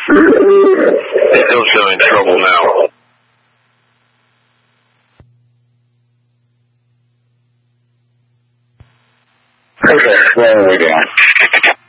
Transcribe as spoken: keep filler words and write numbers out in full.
Still showing trouble now. Okay, where are we going?